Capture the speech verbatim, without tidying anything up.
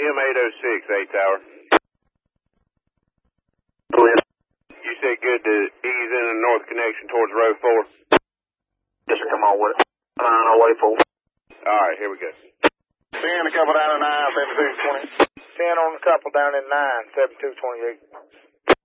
M eight oh six, eight tower. Clear. You said good to ease in the north connection towards row four? Yes, sir, come on with it. Nine all way four. Alright, here we go. ten, a couple down at nine, seven two twenty. ten on the couple down in nine, seven two twenty-eight.